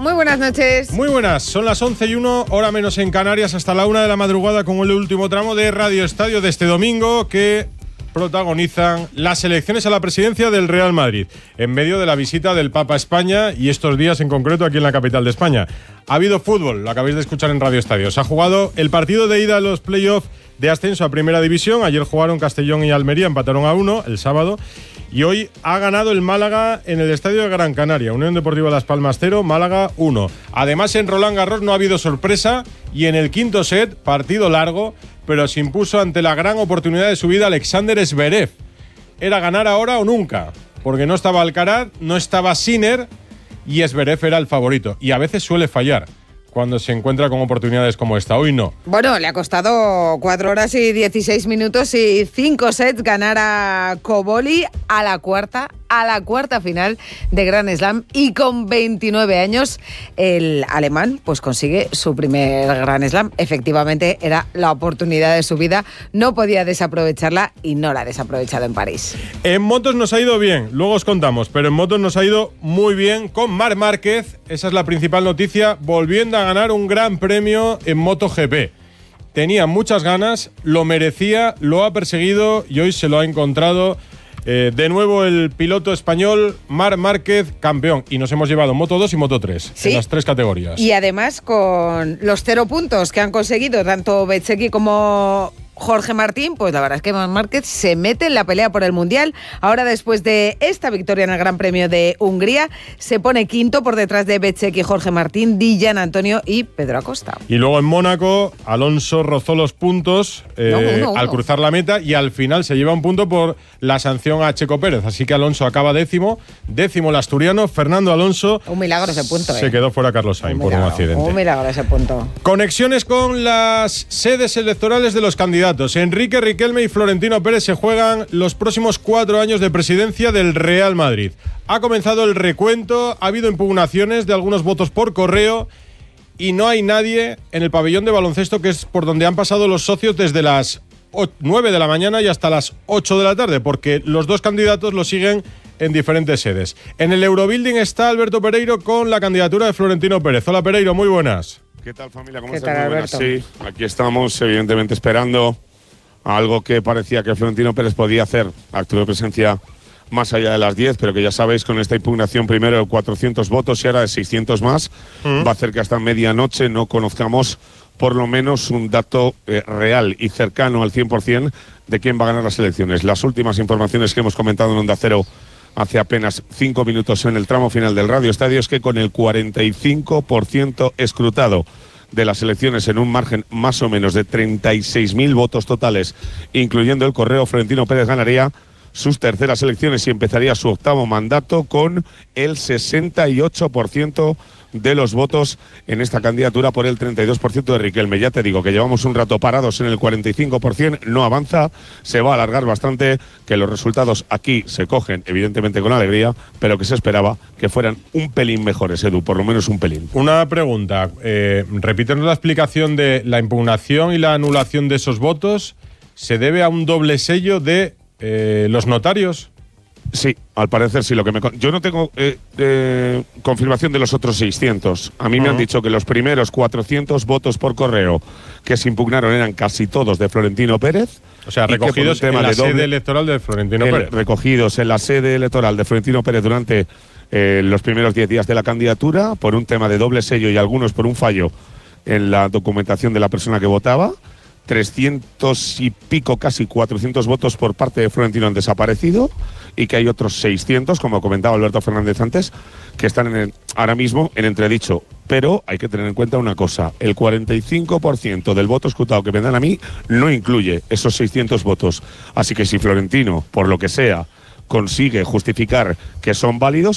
muy buenas noches. Muy buenas, son las 11:01, hora menos en Canarias, hasta la 1 de la madrugada con el último tramo de Radio Estadio de este domingo que protagonizan las elecciones a la presidencia del Real Madrid, en medio de la visita del Papa a España y estos días en concreto aquí en la capital de España. Ha habido fútbol, lo acabáis de escuchar en Radio Estadio. Se ha jugado el partido de ida a los playoffs de ascenso a Primera División. Ayer jugaron Castellón y Almería, empataron a 1 el sábado. Y hoy ha ganado el Málaga en el Estadio de Gran Canaria. Unión Deportiva Las Palmas 0, Málaga 1. Además, en Roland Garros no ha habido sorpresa y en el quinto set, partido largo, pero se impuso ante la gran oportunidad de su vida Alexander Zverev. Era ganar ahora o nunca, porque no estaba Alcaraz, no estaba Sinner y Zverev era el favorito. Y a veces suele fallar cuando se encuentra con oportunidades como esta. Hoy no. Bueno, le ha costado 4 horas y 16 minutos y 5 sets ganar a Koboli a la cuarta final de Grand Slam, y con 29 años el alemán pues consigue su primer Grand Slam. Efectivamente era la oportunidad de su vida, no podía desaprovecharla y no la ha desaprovechado en París. En motos nos ha ido bien, luego os contamos, pero en motos nos ha ido muy bien con Marc Márquez. Esa es la principal noticia, volviendo a ganar un gran premio en MotoGP. Tenía muchas ganas, lo merecía, lo ha perseguido y hoy se lo ha encontrado. De nuevo el piloto español Marc Márquez, campeón, y nos hemos llevado Moto 2 y Moto 3, ¿sí?, en las 3 categorías. Y además con los 0 puntos que han conseguido tanto Bezzecchi como Jorge Martín, pues la verdad es que Marc Márquez se mete en la pelea por el Mundial. Ahora, después de esta victoria en el Gran Premio de Hungría, se pone quinto por detrás de Bezzecchi, Jorge Martín, Di Gianantonio y Pedro Acosta. Y luego en Mónaco, Alonso rozó los puntos al cruzar la meta y al final se lleva un punto por la sanción a Checo Pérez. Así que Alonso acaba décimo el asturiano, Fernando Alonso. Un milagro ese punto. Se quedó fuera Carlos Sainz por un accidente. Un milagro ese punto. Conexiones con las sedes electorales de los candidatos. Enrique Riquelme y Florentino Pérez se juegan los próximos 4 años de presidencia del Real Madrid. Ha comenzado el recuento, ha habido impugnaciones de algunos votos por correo y no hay nadie en el pabellón de baloncesto, que es por donde han pasado los socios desde las 9 de la mañana y hasta las 8 de la tarde, porque los dos candidatos lo siguen en diferentes sedes. En el Eurobuilding está Alberto Pereiro con la candidatura de Florentino Pérez. Hola Pereiro, muy buenas. ¿Qué tal, familia? ¿Cómo estás? Muy buenas. Sí, aquí estamos, evidentemente, esperando a algo que parecía que Florentino Pérez podía hacer, acto de presencia más allá de las 10, pero que ya sabéis, con esta impugnación primero de 400 votos y ahora de 600 más, va a hacer que hasta medianoche no conozcamos por lo menos un dato real y cercano al 100% de quién va a ganar las elecciones. Las últimas informaciones que hemos comentado en Onda Cero hace apenas 5 minutos en el tramo final del Radio Estadio es que con el 45% escrutado de las elecciones en un margen más o menos de 36.000 votos totales, incluyendo el correo, Florentino Pérez ganaría sus terceras elecciones y empezaría su 8º mandato con el 68% de los votos en esta candidatura por el 32% de Riquelme. Ya te digo que llevamos un rato parados en el 45%, no avanza, se va a alargar bastante, que los resultados aquí se cogen evidentemente con alegría, pero que se esperaba que fueran un pelín mejores, Edu, por lo menos un pelín. Una pregunta, repítenos la explicación de la impugnación y la anulación de esos votos. ¿Se debe a un doble sello de los notarios? Sí, al parecer sí. Yo no tengo confirmación de los otros 600. A mí me han dicho que los primeros 400 votos por correo que se impugnaron eran casi todos de Florentino Pérez. O sea, recogidos en la sede electoral de Florentino Pérez. Recogidos en la sede electoral de Florentino Pérez durante los primeros 10 días de la candidatura, por un tema de doble sello y algunos por un fallo en la documentación de la persona que votaba. 300 y pico, casi 400 votos por parte de Florentino han desaparecido y que hay otros 600, como comentaba Alberto Fernández antes, que están ahora mismo en entredicho. Pero hay que tener en cuenta una cosa, el 45% del voto escrutado que me dan a mí no incluye esos 600 votos. Así que si Florentino, por lo que sea, consigue justificar que son válidos,